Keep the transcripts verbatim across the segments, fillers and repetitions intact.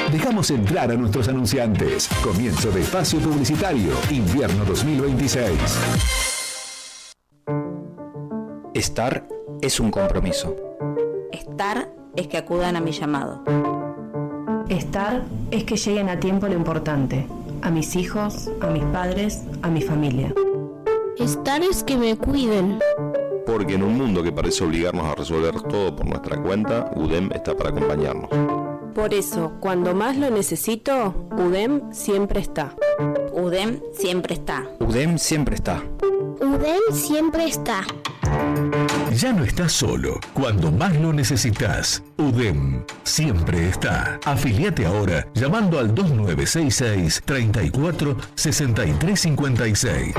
Dejamos entrar a nuestros anunciantes. Comienzo de espacio publicitario, invierno dos mil veintiséis. Estar es un compromiso. Estar es que acudan a mi llamado. Estar es que lleguen a tiempo lo importante, a mis hijos, a mis padres, a mi familia. Estar es que me cuiden. Porque en un mundo que parece obligarnos a resolver todo por nuestra cuenta, U D E M está para acompañarnos. Por eso, cuando más lo necesito, U D E M siempre está. U D E M siempre está. U D E M siempre está. U D E M siempre está. Ya no estás solo. Cuando más lo necesitas, U D E M siempre está. Afiliate ahora llamando al dos nueve seis seis, treinta y cuatro, sesenta y tres cincuenta y seis.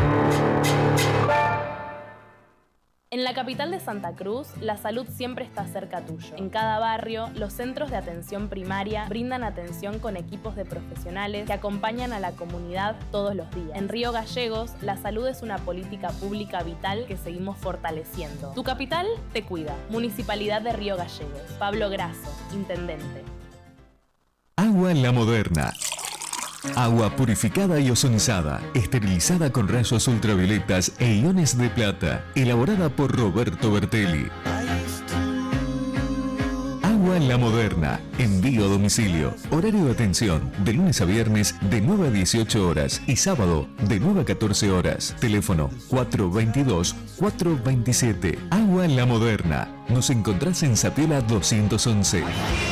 En la capital de Santa Cruz, la salud siempre está cerca tuyo. En cada barrio, los centros de atención primaria brindan atención con equipos de profesionales que acompañan a la comunidad todos los días. En Río Gallegos, la salud es una política pública vital que seguimos fortaleciendo. Tu capital te cuida. Municipalidad de Río Gallegos. Pablo Grasso, Intendente. Agua La Moderna. Agua purificada y ozonizada, esterilizada con rayos ultravioletas e iones de plata, elaborada por Roberto Bertelli. Agua La Moderna, envío a domicilio, horario de atención, de lunes a viernes de nueve a dieciocho horas y sábado de nueve a catorce horas. Teléfono cuatro veintidós, cuatro veintisiete. Agua La Moderna. Nos encontrás en Sapiola doscientos once.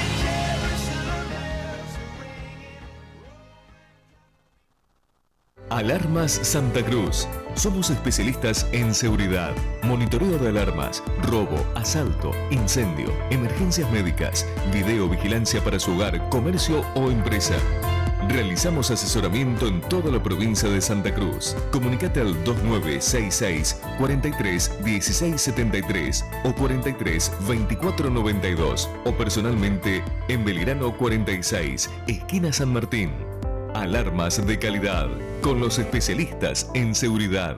Alarmas Santa Cruz. Somos especialistas en seguridad, monitoreo de alarmas, robo, asalto, incendio, emergencias médicas, videovigilancia para su hogar, comercio o empresa. Realizamos asesoramiento en toda la provincia de Santa Cruz. Comunicate al dos nueve seis seis, cuarenta y tres, dieciséis setenta y tres o cuarenta y tres, veinticuatro noventa y dos o personalmente en Belgrano cuarenta y seis, esquina San Martín. Alarmas de calidad, con los especialistas en seguridad.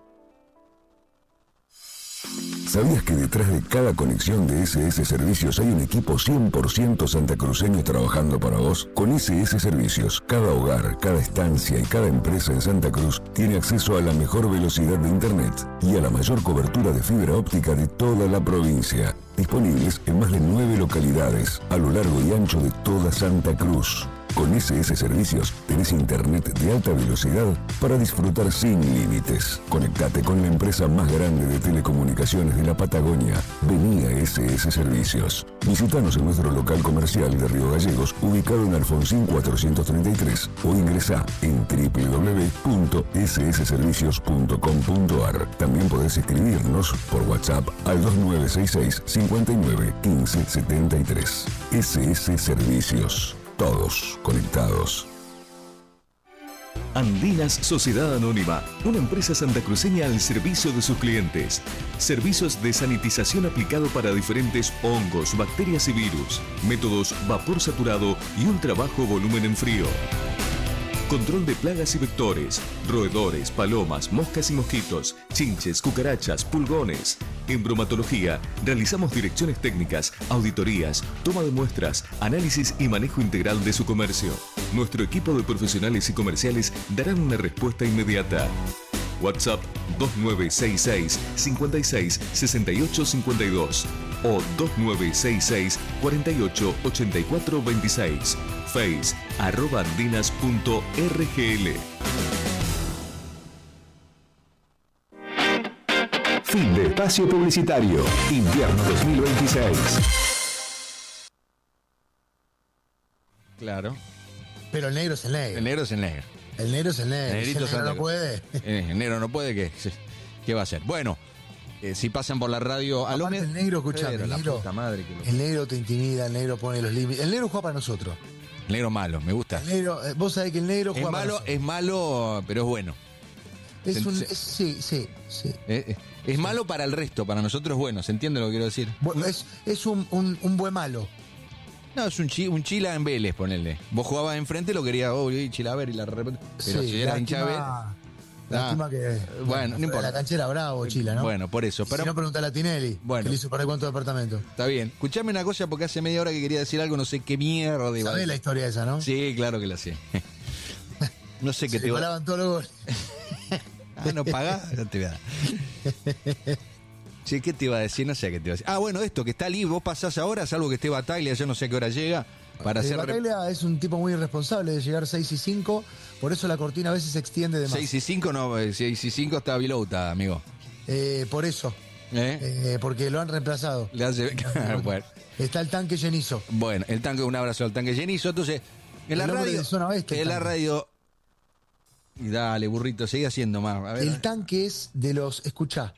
¿Sabías que detrás de cada conexión de S S Servicios hay un equipo cien por ciento santacruceño trabajando para vos? Con S S Servicios, cada hogar, cada estancia y cada empresa en Santa Cruz tiene acceso a la mejor velocidad de Internet y a la mayor cobertura de fibra óptica de toda la provincia. Disponibles en más de nueve localidades a lo largo y ancho de toda Santa Cruz. Con S S Servicios tenés internet de alta velocidad para disfrutar sin límites. Conectate con la empresa más grande de telecomunicaciones de la Patagonia. Vení a S S Servicios. Visítanos en nuestro local comercial de Río Gallegos, ubicado en Alfonsín cuatrocientos treinta y tres, o ingresá en doble u doble u doble u punto s s servicios punto com punto a r. También podés escribirnos por WhatsApp al dos nueve seis seis, cincuenta y nueve, quince setenta y tres. S S Servicios. Todos conectados. Andinas Sociedad Anónima, una empresa santacruceña al servicio de sus clientes. Servicios de sanitización aplicado para diferentes hongos, bacterias y virus. Métodos vapor saturado y ultra bajo volumen en frío. Control de plagas y vectores, roedores, palomas, moscas y mosquitos, chinches, cucarachas, pulgones. En bromatología, realizamos direcciones técnicas, auditorías, toma de muestras, análisis y manejo integral de su comercio. Nuestro equipo de profesionales y comerciales darán una respuesta inmediata. WhatsApp dos nueve seis seis, cincuenta y seis, sesenta y ocho cincuenta y dos o dos nueve seis seis, cuarenta y ocho, ochenta y cuatro veintiséis. Face arroba andinas punto r g l. Fin de espacio publicitario, invierno dos mil veintiséis. Claro. Pero el negro es el negro. El negro es el negro. El negro es el negro. El el negro no puede. El negro no puede, ¿qué, qué va a hacer? Bueno, eh, si pasan por la radio... Aparte Alome, el negro, escuchame, el negro, madre que lo... el negro te intimida, el negro pone los límites. El negro juega para nosotros. El negro malo, me gusta. El negro, eh, vos sabés que el negro juega es malo, para nosotros. Es malo, pero es bueno. Es se, un, se, es, sí, sí, sí. Es, es, es sí. malo para el resto, para nosotros es bueno. ¿Se entiende lo que quiero decir? Bueno, es es un, un, un buen malo. No, es un, chi, un Chila en Vélez, ponele. Vos jugabas enfrente, lo querías, oh, Chila a ver y la repente. Pero sí, si era hincha Vélez. Lástima que. Bueno, no importa. La canchera bravo, Chila, ¿no? Bueno, por eso. Pero, si no, preguntale a Tinelli. Bueno. Que le hizo para cuánto departamento. Está bien. Escuchame una cosa porque hace media hora que quería decir algo, no sé qué mierda. ¿Sabés la historia esa, no? Sí, claro que la sé. No sé qué Se te va. Se todos los goles. Ah, no pagás, ya te voy a dar. Sí, ¿qué te iba a decir? No sé qué te iba a decir. Ah, bueno, esto que está libre, vos pasás ahora, salvo que esté Bataglia, yo no sé a qué hora llega. Para eh, hacer Bataglia es un tipo muy irresponsable de llegar seis y cinco, por eso la cortina a veces se extiende de más. seis y cinco no, seis y cinco está Vilouta, amigo. Eh, por eso. ¿Eh? Eh, porque lo han reemplazado. Le hace... bueno. Está el tanque llenizo. Bueno, el tanque, un abrazo al tanque llenizo. Entonces, en la el radio. De zona oeste, en la radio. Y dale, burrito, sigue haciendo más. A ver. El tanque es de los. Escuchá.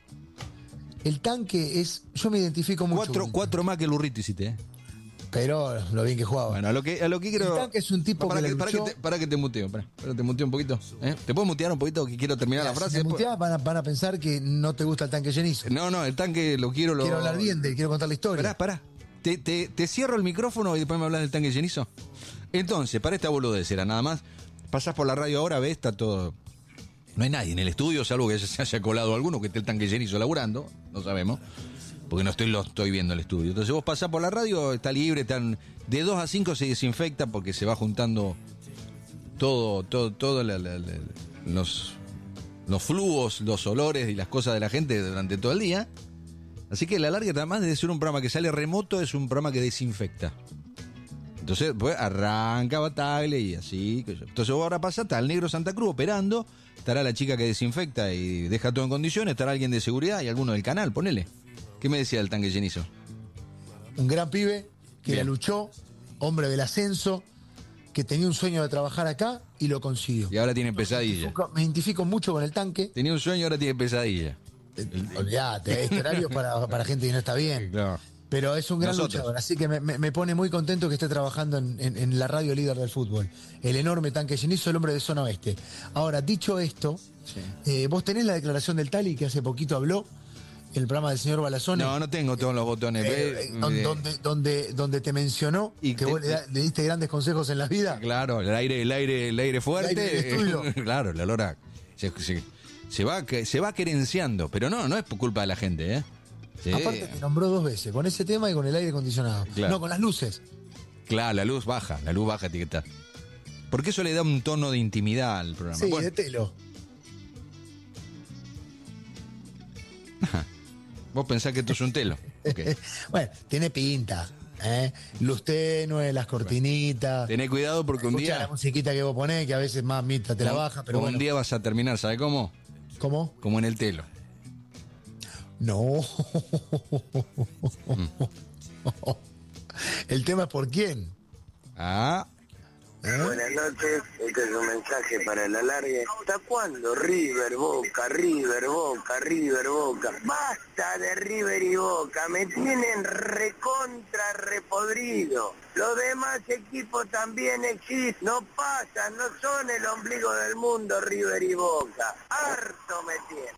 El tanque es. Yo me identifico mucho. Cuatro, cuatro más que el burrito hiciste, ¿eh? Pero lo bien que jugaba. Bueno, a lo que, a lo que quiero. El tanque es un tipo para que. que, le para, luchó... que te, para que te muteo, para, para te muteo un poquito. ¿Eh? ¿Te puedo mutear un poquito? Que quiero terminar Mira, la frase. Si te muteás, van, a, van a pensar que no te gusta el tanque llenizo. No, no, el tanque lo quiero. Lo... Quiero hablar bien de él, quiero contar la historia. Pará, pará. Te, te, te cierro el micrófono y después me hablas del tanque llenizo. Entonces, para esta boludez era nada más. Pasás por la radio ahora, ves, está todo. No hay nadie en el estudio, salvo que se haya colado alguno que esté el tanque llenizo laburando. No sabemos. Porque no estoy lo estoy viendo el estudio. Entonces vos pasás por la radio, está libre, están de dos a cinco se desinfecta porque se va juntando todo, todo, todo la, la, la, los, los flujos, los olores y las cosas de la gente durante todo el día. Así que la larga, además de ser un programa que sale remoto, es un programa que desinfecta. Entonces, pues arranca Bataglia y así. Entonces vos ahora pasás, está el negro Santa Cruz operando, estará la chica que desinfecta y deja todo en condiciones, estará alguien de seguridad y alguno del canal, ponele. ¿Qué me decía del tanque llenizo? Un gran pibe que Bien. la luchó, hombre del ascenso, que tenía un sueño de trabajar acá y lo consiguió. Y ahora tiene pesadilla. Me identifico, me identifico mucho con el tanque. Tenía un sueño y ahora tiene pesadilla. Olvídate, este horario es para, para gente que no está bien. Claro. Pero es un gran Nosotros. luchador, así que me, me, me pone muy contento que esté trabajando en, en, en la radio líder del fútbol. El enorme tanque llenizo, el hombre de zona oeste. Ahora, dicho esto, sí. eh, vos tenés la declaración del Tali que hace poquito habló en el programa del señor Balazone. No, no tengo todos los botones. Eh, eh, donde, donde, donde, donde te mencionó y que te, vos le, da, le diste grandes consejos en la vida. Claro, el aire, el aire, el aire fuerte. El aire eh, claro, la lora se, se, se va se va querenciando, pero no, no es por culpa de la gente, ¿eh? Sí. Aparte te nombró dos veces, con ese tema y con el aire acondicionado. Claro. No, con las luces. Claro, la luz baja, la luz baja etiqueta. Porque eso le da un tono de intimidad al programa. Sí, bueno. de telo. Vos pensás que esto es un telo. Okay. Bueno, tiene pinta. ¿eh? Luz tenue, las cortinitas. Tené cuidado porque un día. La musiquita que vos ponés, que a veces más mitad te la baja, pero un bueno. día vas a terminar, ¿sabes cómo? ¿Cómo? Como en el telo. No. Mm. El tema es por quién. Ah. ¿Eh? Buenas noches, este es un mensaje para el alargue. ¿Hasta cuándo River, Boca, River, Boca, River, Boca? Basta de River y Boca, me tienen recontra repodrido. Los demás equipos también existen, no pasan, no son el ombligo del mundo River y Boca. Harto me tienen.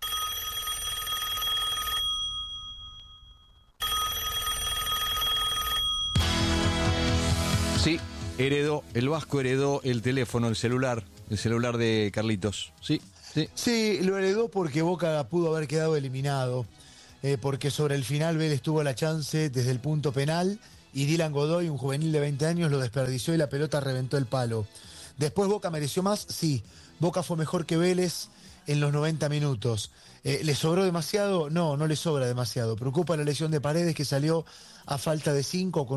Sí, heredó, el Vasco heredó el teléfono, el celular, el celular de Carlitos. Sí, sí. Sí, lo heredó porque Boca pudo haber quedado eliminado, eh, porque sobre el final Vélez tuvo la chance desde el punto penal y Dylan Godoy, un juvenil de veinte años, lo desperdició y la pelota reventó el palo. Después Boca mereció más, sí. Boca fue mejor que Vélez en los noventa minutos. Eh, ¿Le sobró demasiado? No, no le sobra demasiado. Preocupa la lesión de Paredes que salió a falta de cinco con